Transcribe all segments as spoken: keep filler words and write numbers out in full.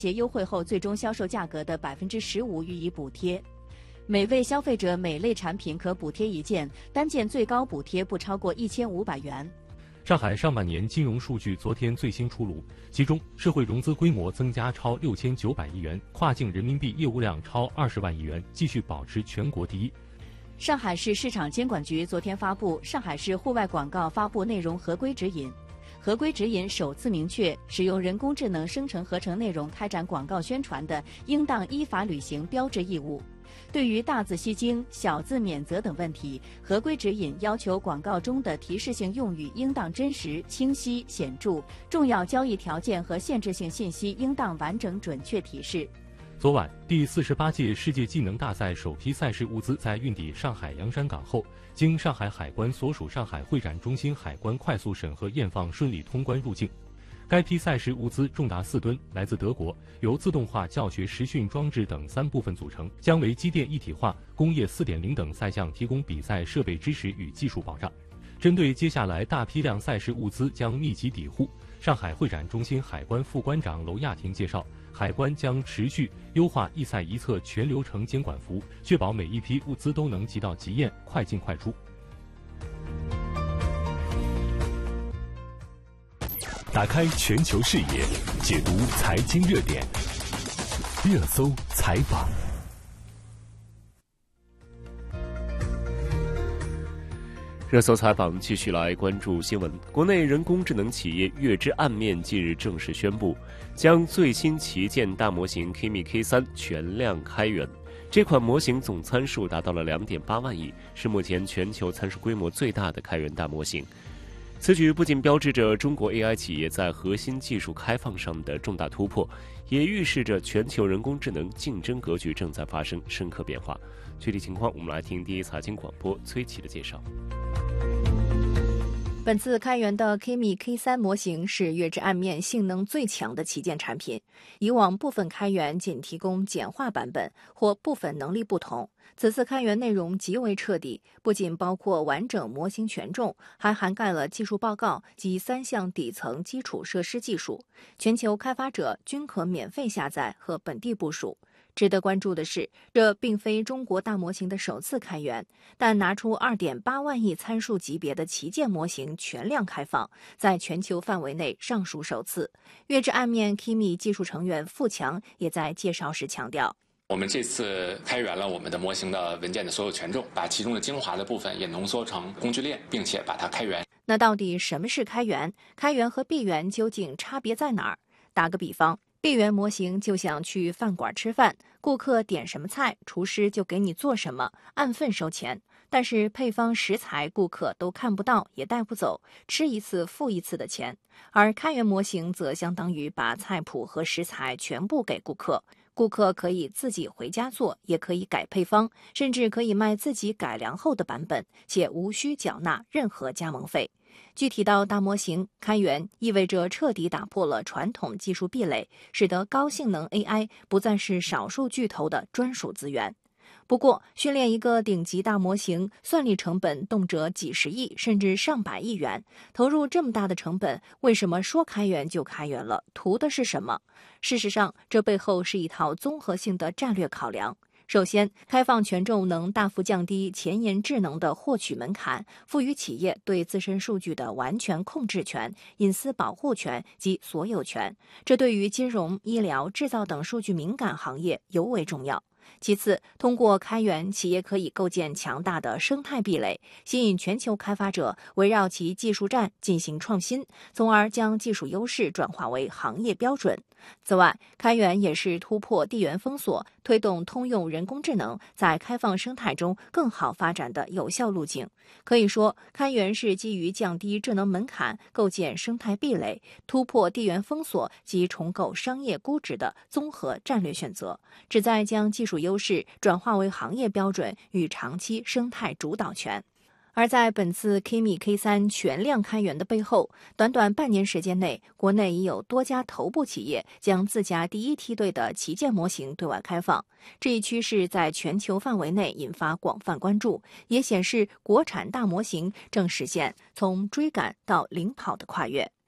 节优惠后最终销售价格的百分之十五予以补贴。每位消费者每类产品可补贴一件，单件最高补贴不超过一千五百元。 上海上半年金融数据昨天最新出炉，其中社会融资规模增加超六千九百亿元，跨境人民币业务量超二十万亿元，继续保持全国第一。 上海市市场监管局昨天发布《上海市户外广告发布内容合规指引》，合规指引首次明确，使用人工智能生成合成内容开展广告宣传的，应当依法履行标志义务。对于大字吸睛、小字免责等问题，合规指引要求广告中的提示性用语应当真实、清晰、显著，重要交易条件和限制性信息应当完整准确提示。 昨晚，第四十八届世界技能大赛首批赛事物资在运抵上海洋山港后，经上海海关所属上海会展中心海关快速审核验放，顺利通关入境。该批赛事物资重达四吨，来自德国，由自动化教学实训装置等三部分组成，将为机电一体化、工业 四点零 等赛项提供比赛设备支持与技术保障。针对接下来大批量赛事物资将密集抵沪，上海会展中心海关副关长娄亚婷介绍，海关将持续优化一赛一策全流程监管服务，确保每一批物资都能及到即验，快进快出。 打开全球视野，解读财经热点，热搜采访。热搜采访继续来关注新闻。国内人工智能企业月之暗面近日正式宣布，将最新旗舰大模型 Kimi K 三 全量开源。这款模型总参数达到了 两点八万亿，是目前全球参数规模最大的开源大模型。此举不仅标志着中国 A I 企业在核心技术开放上的重大突破，也预示着全球人工智能竞争格局正在发生深刻变化。具体情况，我们来听第一财经广播崔琦的介绍。 本次开源的 Kimi K 三 模型是月之暗面性能最强的旗舰产品。以往部分开源仅提供简化版本或部分能力不同，此次开源内容极为彻底，不仅包括完整模型权重，还涵盖了技术报告及三项底层基础设施技术，全球开发者均可免费下载和本地部署。值得关注的是，这并非中国大模型的首次开源，但拿出 二点八万亿参数级别的旗舰模型全量开放，在全球范围内尚属首次。月之暗面 Kimi 技术成员付强也在介绍时强调， 我们这次开源了我们的模型的文件的所有权重，把其中的精华的部分也浓缩成工具链，并且把它开源。 那到底什么是开源？开源和闭源究竟差别在哪儿？打个比方，闭源模型就像去饭馆吃饭，顾客点什么菜，厨师就给你做什么，按份收钱。但是配方食材顾客都看不到，也带不走，吃一次付一次的钱。而开源模型则相当于把菜谱和食材全部给顾客，顾客可以自己回家做，也可以改配方，甚至可以卖自己改良后的版本，且无需缴纳任何加盟费。具体到大模型，开源意味着彻底打破了传统技术壁垒，使得高性能 A I 不再是少数巨头的专属资源。不过，训练一个顶级大模型，算力成本动辄几十亿甚至上百亿元，投入这么大的成本，为什么说开源就开源了？图的是什么？事实上，这背后是一套综合性的战略考量。首先，开放权重能大幅降低前沿智能的获取门槛，赋予企业对自身数据的完全控制权、隐私保护权及所有权，这对于金融、医疗、制造等数据敏感行业尤为重要。其次，通过开源，企业可以构建强大的生态壁垒，吸引全球开发者围绕其技术栈进行创新，从而将技术优势转化为行业标准。此外，开源也是突破地缘封锁，推动通用人工智能在开放生态中更好发展的有效路径。可以说，开源是基于降低智能门槛、构建生态壁垒、突破地缘封锁及重构商业估值的综合战略选择，旨在将技术优势转化为行业标准与长期生态主导权。而在本次 Kimi K 三 全量开源的背后，短短半年时间内，国内已有多家头部企业将自家第一梯队的旗舰模型对外开放。这一趋势在全球范围内引发广泛关注，也显示国产大模型正实现从追赶到领跑的跨越。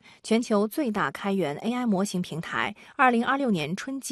全球最大开源 A I 模型平台，二零二六年春季